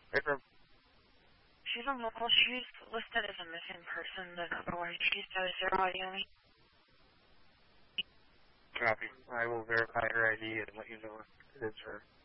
Affirm. She's on local. She's listed as a missing person, but otherwise she's status zero ID only. Copy. I will verify her ID and let you know if it is her.